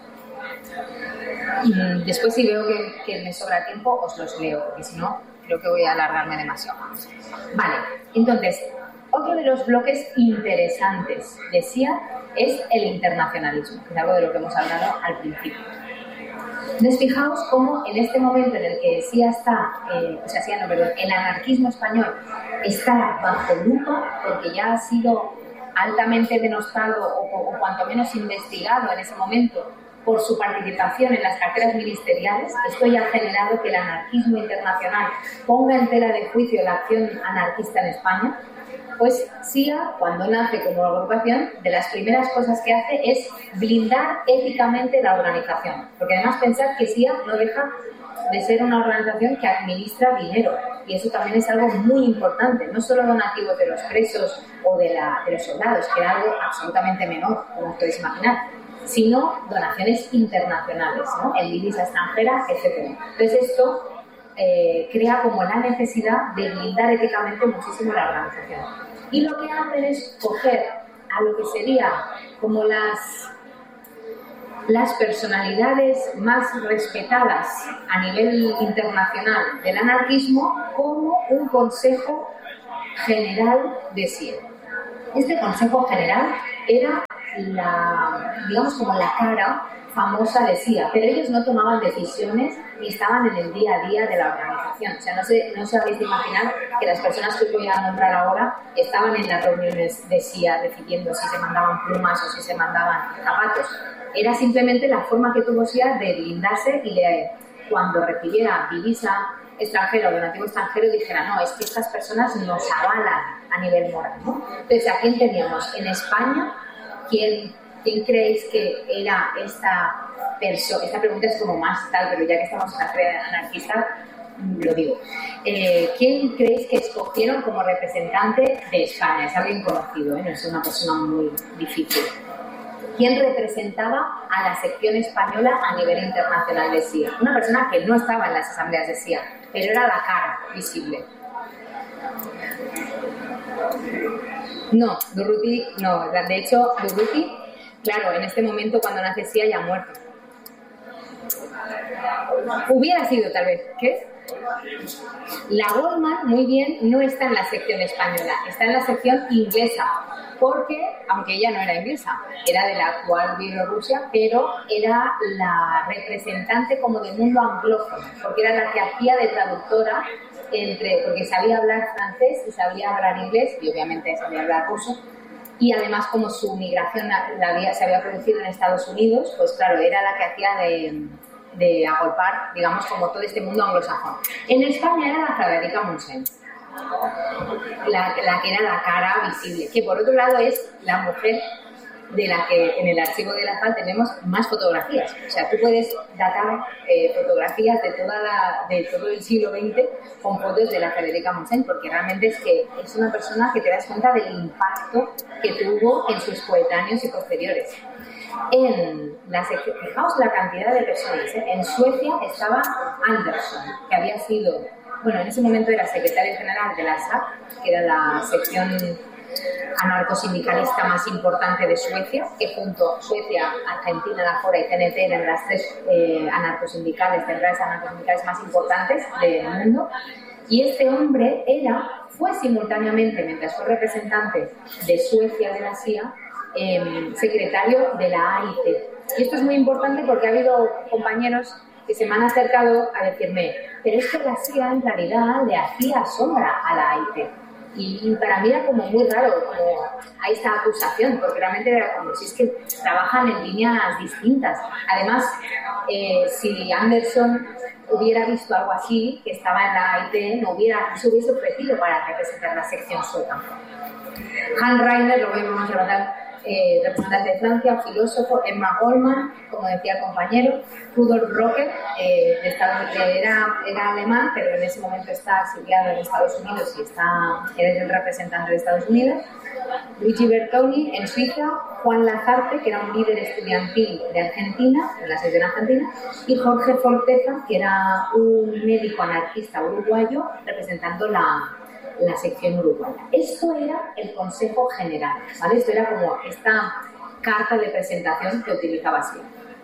Y después, si veo que, que me sobra tiempo, os los leo, porque si no, creo que voy a alargarme demasiado. Vale, entonces, otro de los bloques interesantes de S I A es el internacionalismo, que es algo de lo que hemos hablado al principio. Entonces, fijaos cómo en este momento en el que S I A está, eh, o sea, S I A no, perdón, el anarquismo español está bajo lupa, porque ya ha sido altamente denostado o, o cuanto menos investigado en ese momento por su participación en las carteras ministeriales. Esto ya ha generado que el anarquismo internacional ponga en tela de juicio la acción anarquista en España. Pues S I A, cuando nace como agrupación, de las primeras cosas que hace es blindar éticamente la organización. Porque además pensad que S I A no deja de ser una organización que administra dinero. Y eso también es algo muy importante. No solo donativos de los presos o de, la, de los soldados, que era algo absolutamente menor, como os podéis imaginar, sino donaciones internacionales, ¿no? En divisa extranjera, etcétera. Entonces esto eh, crea como la necesidad de blindar éticamente muchísimo la organización. Y lo que hacen es coger a lo que sería como las, las personalidades más respetadas a nivel internacional del anarquismo como un consejo general de S I A. Este consejo general era la, digamos, como la cara famosa de S I A, pero ellos no tomaban decisiones ni estaban en el día a día de la organización. O sea, no se, no se habéis de imaginar que las personas que os voy a nombrar ahora estaban en las reuniones de S I A decidiendo si se mandaban plumas o si se mandaban zapatos. Era simplemente la forma que tuvo S I A de blindarse y de, cuando recibiera divisa extranjera o donativo extranjero, dijera, no, es que estas personas nos avalan a nivel moral, ¿no? Entonces, ¿a quién teníamos? En España, ¿quién, quién creéis que era esta persona? Esta pregunta es como más tal, pero ya que estamos en la feria anarquista, lo digo. Eh, ¿Quién creéis que escogieron como representante de España? Es alguien conocido, ¿eh? No es una persona muy difícil. ¿Quién representaba a la sección española a nivel internacional de S I A? Una persona que no estaba en las asambleas de S I A, pero era la cara visible. No, Durruti, no. De hecho, Durruti, claro, en este momento cuando nace S I A ya ha muerto. Hubiera sido tal vez, ¿qué? La Goldman, muy bien, no está en la sección española, está en la sección inglesa, porque, aunque ella no era inglesa, era de la actual Bielorrusia, pero era la representante como del mundo anglófono, porque era la que hacía de traductora entre, porque sabía hablar francés y sabía hablar inglés, y obviamente sabía hablar ruso, y además como su migración la había, se había producido en Estados Unidos, pues claro, era la que hacía de... de agolpar, digamos, como todo este mundo anglosajón. En España era la Frederica Montseny, la, la que era la cara visible, que por otro lado es la mujer de la que en el archivo de la F A L tenemos más fotografías. O sea, tú puedes datar eh, fotografías de, toda la, de todo el siglo veinte con fotos de la Frederica Montseny, porque realmente es que es una persona que te das cuenta del impacto que tuvo en sus coetáneos y posteriores. En la sección, fijaos la cantidad de personas, ¿eh? En Suecia estaba Andersson, que había sido, bueno, en ese momento era secretario general de la S A P, que era la sección anarcosindicalista más importante de Suecia, que junto a Suecia, Argentina, la Fora y C N T eran las tres eh, anarcosindicales, centrales anarcosindicales más importantes del mundo. Y este hombre era, fue simultáneamente, mientras fue representante de Suecia de la S I A, Eh, secretario de la A I T. Y esto es muy importante porque ha habido compañeros que se me han acercado a decirme, pero es que la S I A en realidad le hacía sombra a la A I T. Y para mí era como muy raro, como a esta acusación, porque realmente era como si es que trabajan en líneas distintas. Además, eh, si Andersson hubiera visto algo así, que estaba en la A I T, no hubiera, se hubiese ofrecido para representar la sección sueca. Hans Reiner, lo vemos a Eh, representante de Francia, filósofo, Emma Goldman, como decía el compañero, Rudolf Rocker, eh, de Estados, eh, era, era alemán, pero en ese momento está exiliado en Estados Unidos y está, era el representante de Estados Unidos, Luigi Bertoni en Suiza, Juan Lazarte, que era un líder estudiantil de Argentina, de la sección argentina, y Jorge Forteza, que era un médico anarquista uruguayo, representando la la sección uruguaya. Esto era el Consejo General, ¿vale? Esto era como esta carta de presentación que utilizaba S I A.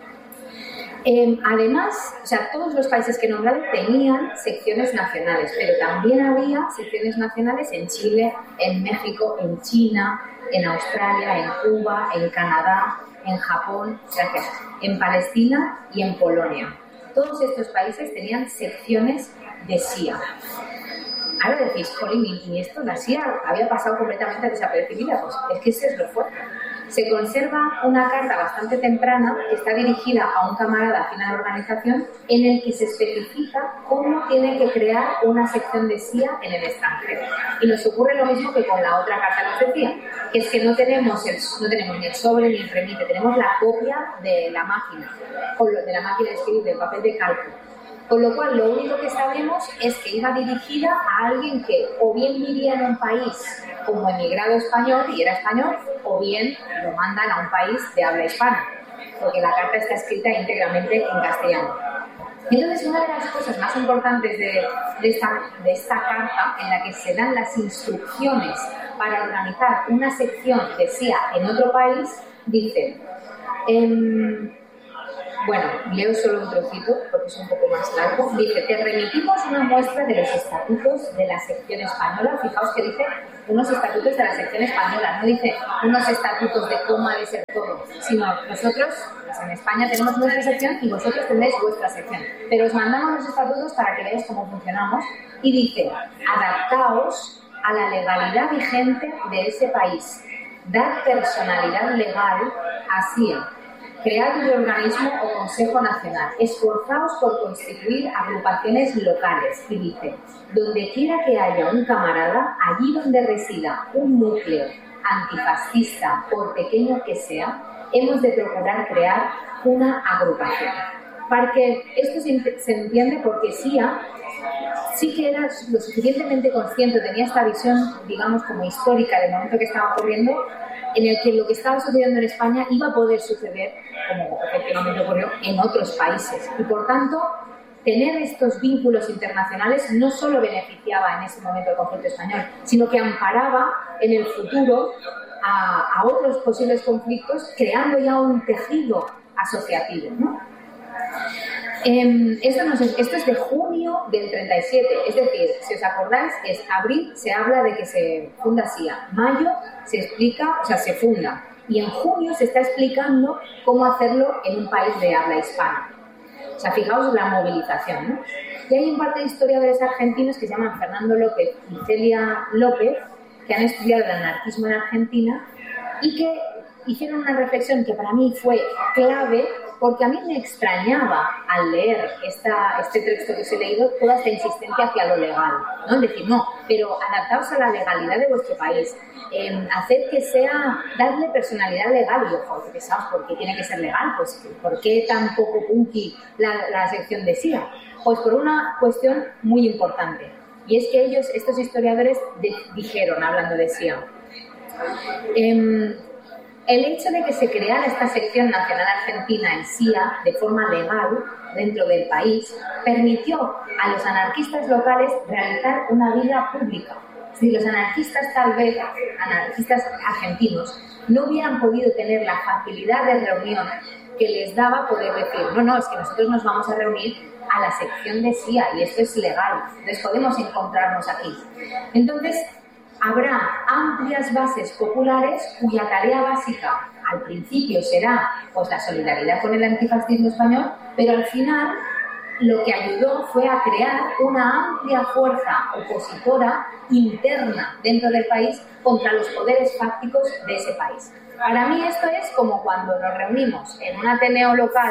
Eh, además, o sea, todos los países que he nombrado tenían secciones nacionales, pero también había secciones nacionales en Chile, en México, en China, en Australia, en Cuba, en Canadá, en Japón, o sea, en Palestina y en Polonia. Todos estos países tenían secciones de S I A. Ahora decís, jolín, y esto, la S I A había pasado completamente desapercibida. Pues es que eso es lo fuerte. Se conserva una carta bastante temprana que está dirigida a un camarada afín a la organización en el que se especifica cómo tiene que crear una sección de S I A en el extranjero. Y nos ocurre lo mismo que con la otra carta que os decía, que es que no tenemos, el, no tenemos ni el sobre ni el remite, tenemos la copia de la máquina, de la máquina de escribir, del papel de cálculo. Con lo cual, lo único que sabemos es que iba dirigida a alguien que o bien vivía en un país como emigrado español y era español, o bien lo mandan a un país de habla hispana, porque la carta está escrita íntegramente en castellano. Entonces, una de las cosas más importantes de, de, esta, de esta carta, en la que se dan las instrucciones para organizar una sección de S I A en otro país, dice, eh, bueno, leo solo un trocito porque es un poco más largo, dice, te remitimos una muestra de los estatutos de la sección española. Fijaos que dice unos estatutos de la sección española, no dice unos estatutos de cómo ha de ser todo, sino nosotros, pues en España tenemos nuestra sección y vosotros tendréis vuestra sección, pero os mandamos los estatutos para que veáis cómo funcionamos, y dice, adaptaos a la legalidad vigente de ese país, dar personalidad legal a S I A, crear un organismo o consejo nacional, esforzaos por constituir agrupaciones locales, y dice, donde quiera que haya un camarada, allí donde resida un núcleo antifascista, por pequeño que sea, hemos de procurar crear una agrupación. Para que esto se entiende, porque S I A sí que era lo suficientemente consciente, tenía esta visión, digamos, como histórica del momento que estaba ocurriendo, en el que lo que estaba sucediendo en España iba a poder suceder, como efectivamente ocurrió, en otros países. Y por tanto, tener estos vínculos internacionales no solo beneficiaba en ese momento el conflicto español, sino que amparaba en el futuro a, a otros posibles conflictos, creando ya un tejido asociativo, ¿no? Eh, esto, no es, esto es de junio del treinta y siete, es decir, si os acordáis, es abril, se habla de que se funda S I A, mayo se explica, o sea, se funda, y en junio se está explicando cómo hacerlo en un país de habla hispana. O sea, fijaos la movilización, ¿no? Y hay un par de historiadores argentinos que se llaman Fernando López y Celia López, que han estudiado el anarquismo en Argentina y que hicieron una reflexión que para mí fue clave, porque a mí me extrañaba al leer esta, este texto que os he leído toda esta insistencia hacia lo legal, ¿no? Es decir, no, pero adaptaos a la legalidad de vuestro país, eh, hacer que sea, darle personalidad legal. Y yo, joder, pensaos, ¿por qué tiene que ser legal? Pues, ¿por qué tan poco punky la, la sección de S I A? Pues por una cuestión muy importante, y es que ellos, estos historiadores, de, dijeron, hablando de S I A, eh, el hecho de que se creara esta sección nacional argentina en S I A de forma legal dentro del país permitió a los anarquistas locales realizar una vida pública. Es decir, los anarquistas, tal vez, anarquistas argentinos, no hubieran podido tener la facilidad de reunión que les daba poder decir, no, no, es que nosotros nos vamos a reunir a la sección de S I A y esto es legal, entonces podemos encontrarnos aquí. Entonces, habrá amplias bases populares cuya tarea básica al principio será, pues, la solidaridad con el antifascismo español, pero al final lo que ayudó fue a crear una amplia fuerza opositora interna dentro del país contra los poderes fácticos de ese país. Para mí esto es como cuando nos reunimos en un ateneo local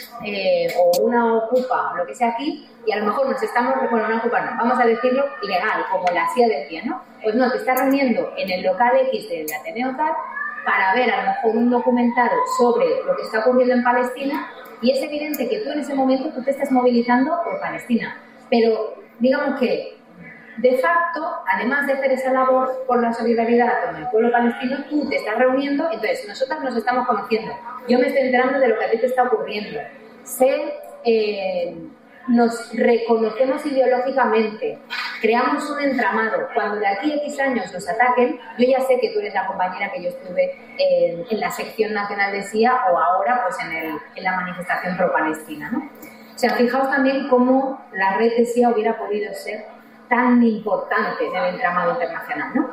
eh, o una ocupa o lo que sea aquí, y a lo mejor nos estamos, bueno, una ocupa no, vamos a decirlo legal, como la C I A decía, ¿no? Pues no, te estás reuniendo en el local X del ateneo tal para ver a lo mejor un documental sobre lo que está ocurriendo en Palestina, y es evidente que tú en ese momento tú te estás movilizando por Palestina, pero digamos que de facto, además de hacer esa labor por la solidaridad con el pueblo palestino, tú te estás reuniendo, entonces nosotras nos estamos conociendo, yo me estoy enterando de lo que a ti te está ocurriendo, sé, eh, nos reconocemos ideológicamente, creamos un entramado. Cuando de aquí a X años nos ataquen, yo ya sé que tú eres la compañera que yo estuve en, en la sección nacional de S I A, o ahora pues en, el, en la manifestación pro-palestina, ¿no? O sea, fijaos también cómo la red de S I A hubiera podido ser tan importante en el entramado internacional, ¿no?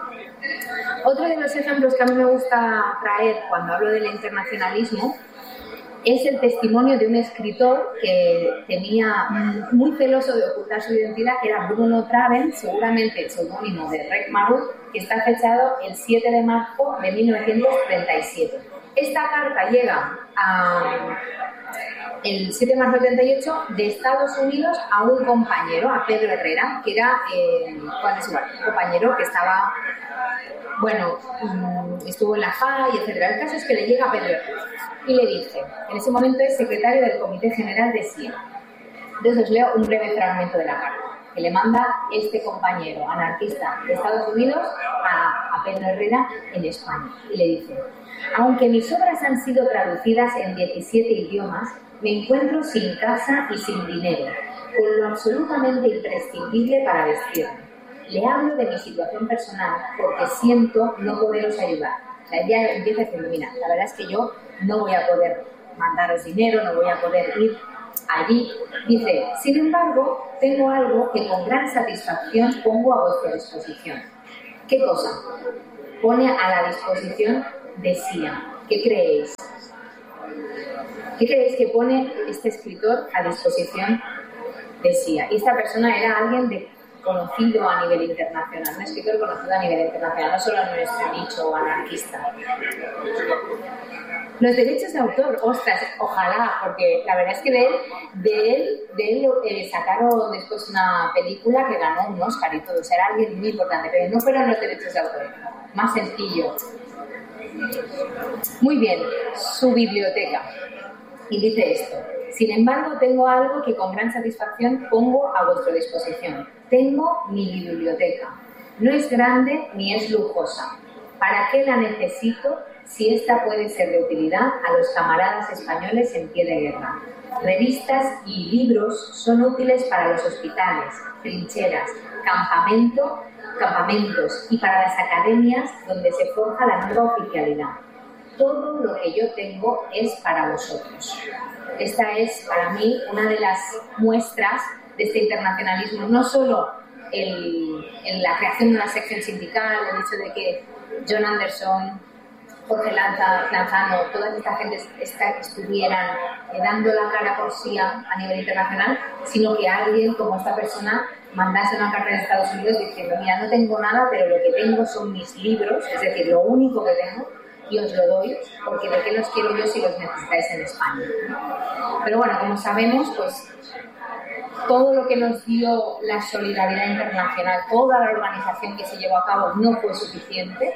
Otro de los ejemplos que a mí me gusta traer cuando hablo del internacionalismo es el testimonio de un escritor que tenía muy celoso de ocultar su identidad, que era Bruno Traven, seguramente el seudónimo de Reg Marut, que está fechado el siete de marzo de mil novecientos treinta y siete. Esta carta llega a, el siete de marzo del treinta y ocho de Estados Unidos a un compañero, a Pedro Herrera, que era eh, un compañero que estaba, bueno, estuvo en la F A I, etcétera. El caso es que le llega a Pedro Herrera y le dice, en ese momento es secretario del Comité General de S I A. Entonces os leo un breve fragmento de la carta que le manda este compañero anarquista de Estados Unidos a, a Pedro Herrera en España. Y le dice, aunque mis obras han sido traducidas en diecisiete idiomas, Me encuentro sin casa y sin dinero, con lo absolutamente imprescindible para vestirme. Le hablo de mi situación personal porque siento no poderos ayudar. O sea, ella empieza diciendo, mira, la verdad es que yo no voy a poder mandaros dinero, no voy a poder ir allí. Dice, sin embargo, tengo algo que con gran satisfacción pongo a vuestra disposición. ¿Qué cosa? Pone a la disposición de Sia. ¿Qué creéis? ¿Qué creéis que pone este escritor a disposición de Sia? Y esta persona era alguien de, conocido a nivel internacional, un escritor conocido a nivel internacional, no solo en nuestro nicho anarquista. Los derechos de autor, ostras, ojalá, porque la verdad es que de él, de él, de él eh, sacaron después una película que ganó un Oscar y todo, o sea, era alguien muy importante, pero no fueron los derechos de autor, más sencillo. Muy bien, su biblioteca. Y dice esto, sin embargo, tengo algo que con gran satisfacción pongo a vuestra disposición. Tengo mi biblioteca. No es grande ni es lujosa. ¿Para qué la necesito si esta puede ser de utilidad a los camaradas españoles en pie de guerra? Revistas y libros son útiles para los hospitales, trincheras, campamento, campamentos y para las academias donde se forja la nueva oficialidad. Todo lo que yo tengo es para vosotros. Esta es para mí una de las muestras de este internacionalismo, no solo el, en la creación de una sección sindical, el hecho de que John Anderson, Jorge Lanza, Lanzano, toda esta gente esta, estuvieran eh, dando la cara por sí a, a nivel internacional, sino que alguien como esta persona mandase una carta en Estados Unidos diciendo, mira, no tengo nada, pero lo que tengo son mis libros, es decir, lo único que tengo, y os lo doy, porque ¿de qué los quiero yo si los necesitáis en España? Pero bueno, como sabemos, pues todo lo que nos dio la solidaridad internacional, toda la organización que se llevó a cabo no fue suficiente.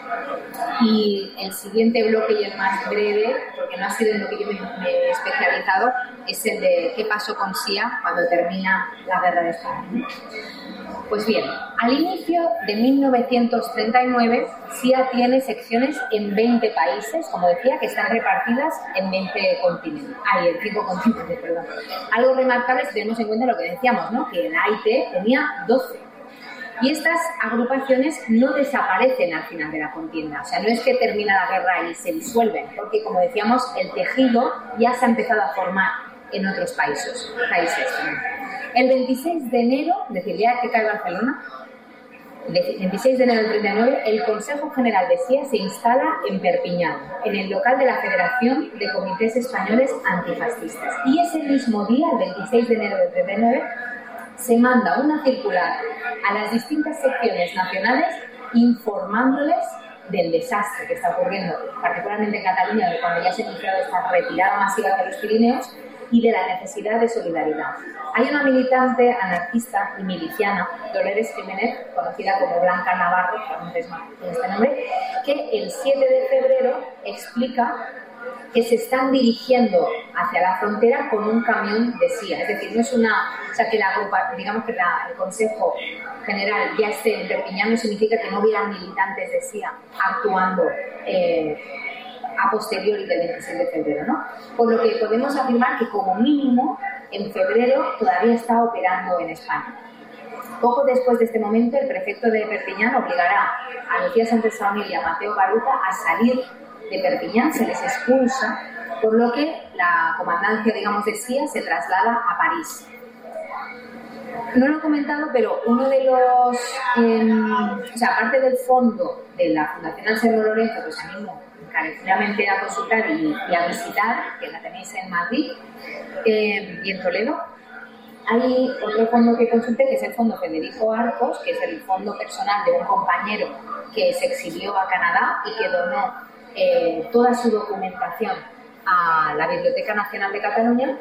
Y el siguiente bloque y el más breve, porque no ha sido en lo que yo me, me he especializado, es el de qué pasó con Sia cuando termina la guerra de España. Pues bien, al inicio de mil novecientos treinta y nueve, Sia tiene secciones en veinte países, como decía, que están repartidas en veinte continentes. Ay, en cinco continentes, perdón. Algo remarcable si tenemos en cuenta lo que decíamos, ¿no? Que la A I T tenía doce. Y estas agrupaciones no desaparecen al final de la contienda. O sea, no es que termina la guerra y se disuelven, porque, como decíamos, el tejido ya se ha empezado a formar en otros países. países El veintiséis de enero, es decir, ya que cae Barcelona, el veintiséis de enero del treinta y nueve, el Consejo General de Sia se instala en Perpiñán, en el local de la Federación de Comités Españoles Antifascistas. Y ese mismo día, el veintiséis de enero del treinta y nueve, se manda una circular a las distintas secciones nacionales informándoles del desastre que está ocurriendo, particularmente en Cataluña, cuando ya se ha iniciado esta retirada masiva hacia los Pirineos, y de la necesidad de solidaridad. Hay una militante anarquista y miliciana, Dolores Jiménez, conocida como Blanca Navarro, con este nombre, que el siete de febrero explica que se están dirigiendo hacia la frontera con un camión de Sia. Es decir, no es una... O sea, que la grupa, digamos que la, el Consejo General ya esté en Perpiñán no significa que no hubieran militantes de Sia actuando eh, a posteriori del veintiséis de febrero, ¿no? Por lo que podemos afirmar que como mínimo en febrero todavía está operando en España. Poco después de este momento, el prefecto de Perpiñán obligará a Lucía Sánchez Saonil y a Mateo Baruta a salir de Perpiñán, se les expulsa, por lo que la comandancia, digamos, de Sia se traslada a París. No lo he comentado, pero uno de los... Eh, o sea, aparte del fondo de la Fundación Anselmo Lorenzo, que os animo encarecidamente a consultar y, y a visitar, que la tenéis en Madrid eh, y en Toledo, hay otro fondo que consulté, que es el Fondo Federico Arcos, que es el fondo personal de un compañero que se exilió a Canadá y que donó eh, toda su documentación a la Biblioteca Nacional de Cataluña.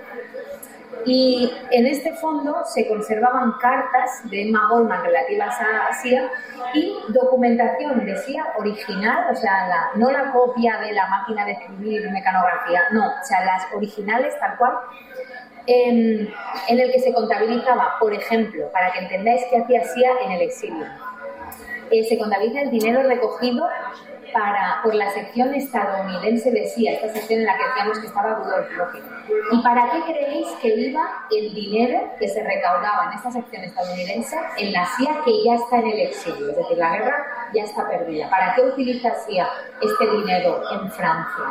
Y en este fondo se conservaban cartas de Emma Goldman relativas a Sia y documentación de Sia original, o sea, la, no la copia de la máquina de escribir mecanografía, no, o sea, las originales tal cual, en, en el que se contabilizaba, por ejemplo, para que entendáis qué hacía Sia en el exilio, eh, se contabiliza el dinero recogido para, por la sección estadounidense de S I A, esta sección en la que decíamos que estaba Rudolf Roque. ¿Y para qué creéis que iba el dinero que se recaudaba en esta sección estadounidense en la S I A que ya está en el exilio? Es decir, la guerra ya está perdida. ¿Para qué utiliza S I A este dinero en Francia?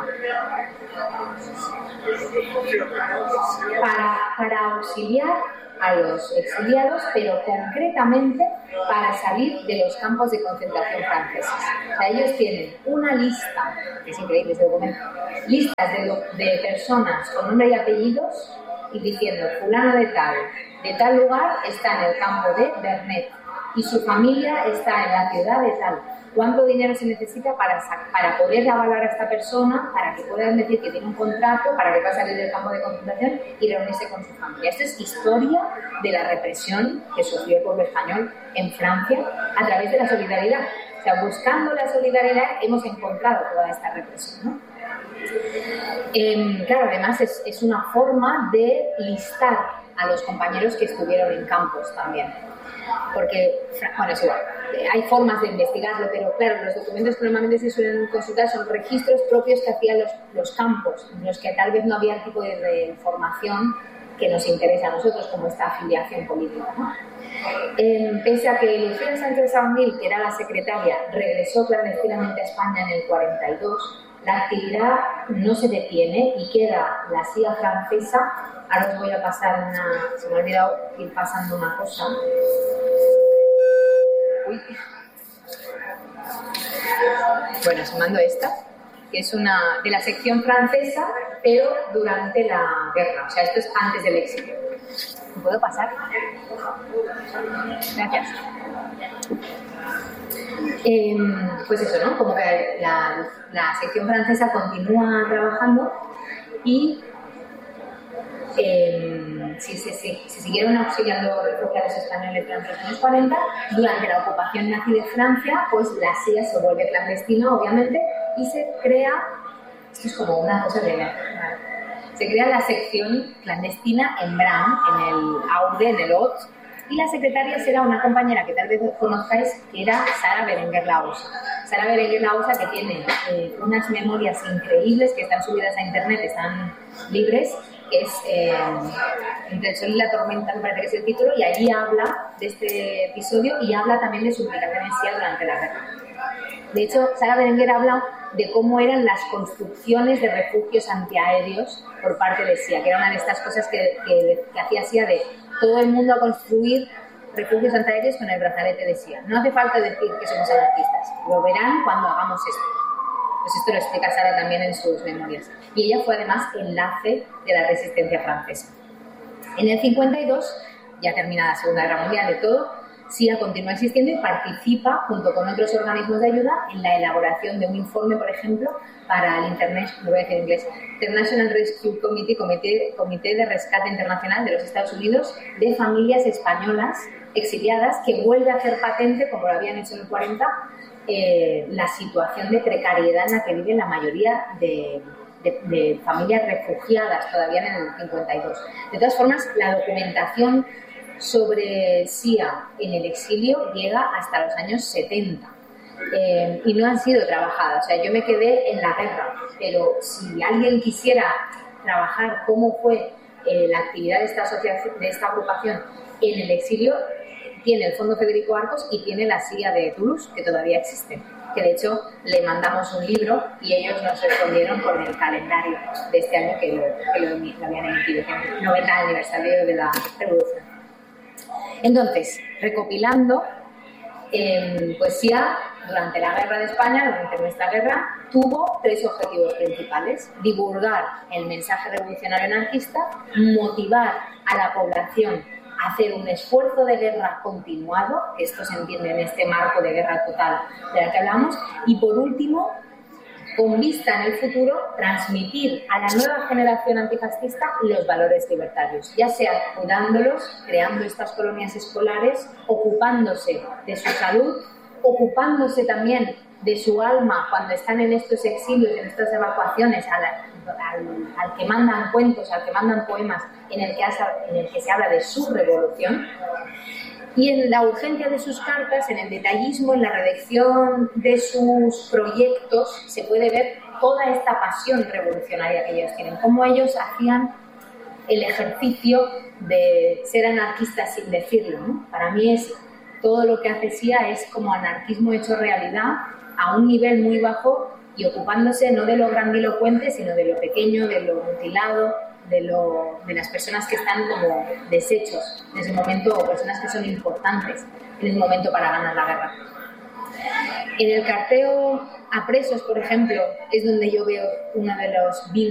Para, para auxiliar a los exiliados, pero concretamente para salir de los campos de concentración franceses. O sea, ellos tienen una lista, que es increíble ese documento, listas de, lo, de personas con nombre y apellidos y diciendo, fulano de tal, de tal lugar está en el campo de Vernet y su familia está en la ciudad de tal. ¿Cuánto dinero se necesita para, para poder avalar a esta persona, para que puedan decir que tiene un contrato, para que va a salir del campo de concentración y reunirse con su familia? Esto es historia de la represión que sufrió el pueblo español en Francia a través de la solidaridad. O sea, buscando la solidaridad hemos encontrado toda esta represión, ¿no? Eh, claro, además es, es una forma de listar a los compañeros que estuvieron en campos también. Porque, bueno, es igual, hay formas de investigarlo, pero claro, los documentos que normalmente se suelen consultar son registros propios que hacían los, los campos, en los que tal vez no había el tipo de, de información que nos interesa a nosotros, como esta afiliación política, ¿no? Eh, pese a que Lucía Sánchez Saumil, que era la secretaria, regresó clandestinamente a España en el cuarenta y dos, la actividad no se detiene y queda la S I A francesa. Ahora os voy a pasar una... Se me ha olvidado ir pasando una cosa. Uy. Bueno, os mando esta, que es una de la sección francesa, pero durante la guerra. O sea, esto es antes del exilio. ¿Me puedo pasar? Gracias. Eh, pues eso, ¿no? Como que la, la sección francesa continúa trabajando y eh, si se, se, se siguieron auxiliando refugiados españoles durante los años cuarenta, durante la ocupación nazi de Francia, pues la S I A se vuelve clandestina, obviamente, y se crea, esto es como una cosa de la, se crea la sección clandestina en Bram, en el Aude, en el O T, y la secretaria será una compañera que tal vez conozcáis, que era Sara Berenguer Laosa. Sara Berenguer Laosa, que tiene eh, unas memorias increíbles que están subidas a internet, están libres, que es eh, Entre el sol y la tormenta, me parece que es el título, y allí habla de este episodio y habla también de su implicación en S I A durante la guerra. De hecho, Sara Berenguer habla de cómo eran las construcciones de refugios antiaéreos por parte de S I A, que era una de estas cosas que, que, que hacía S I A de todo el mundo a construir refugios antiaéreos con el brazalete de S I A. No hace falta decir que somos anarquistas, lo verán cuando hagamos esto. Pues esto lo explica Sara también en sus memorias. Y ella fue además enlace de la resistencia francesa. En el cincuenta y dos, ya terminada la Segunda Guerra Mundial de todo, S I A continúa existiendo y participa, junto con otros organismos de ayuda, en la elaboración de un informe, por ejemplo, para el Internet, lo voy a decir en inglés, International Rescue Committee, Comité, Comité de Rescate Internacional de los Estados Unidos, de familias españolas exiliadas, que vuelve a hacer patente, como lo habían hecho en el cuarenta, eh, la situación de precariedad en la que viven la mayoría de, de, de familias refugiadas todavía en el cincuenta y dos. De todas formas, la documentación sobre S I A en el exilio llega hasta los años setenta eh, y no han sido trabajadas. O sea, yo me quedé en la guerra, pero si alguien quisiera trabajar cómo fue eh, la actividad de esta asociación, de esta agrupación en el exilio, tiene el Fondo Federico Arcos y tiene la S I A de Toulouse, que todavía existe, que de hecho le mandamos un libro y ellos nos respondieron con el calendario de este año que lo, que lo, lo habían emitido, que es el noventa aniversario de la Revolución. Entonces, recopilando, eh, pues S I A durante la Guerra de España, durante nuestra guerra, tuvo tres objetivos principales: divulgar el mensaje revolucionario anarquista, motivar a la población a hacer un esfuerzo de guerra continuado, que esto se entiende en este marco de guerra total de la que hablamos, y por último, con vista en el futuro, transmitir a la nueva generación antifascista los valores libertarios, ya sea cuidándolos, creando estas colonias escolares, ocupándose de su salud, ocupándose también de su alma cuando están en estos exilios, en estas evacuaciones, al, al, al que mandan cuentos, al que mandan poemas, en el que, hace, en el que se habla de su revolución, Y en la urgencia de sus cartas, en el detallismo, en la redacción de sus proyectos, se puede ver toda esta pasión revolucionaria que ellos tienen, cómo ellos hacían el ejercicio de ser anarquistas sin decirlo, ¿no? Para mí es todo lo que hace S I A es como anarquismo hecho realidad a un nivel muy bajo y ocupándose no de lo grandilocuente, sino de lo pequeño, de lo mutilado, de, lo, de las personas que están como deshechos en ese momento o personas que son importantes en ese momento para ganar la guerra. En el carteo a presos, por ejemplo, es donde yo veo uno de los vínculos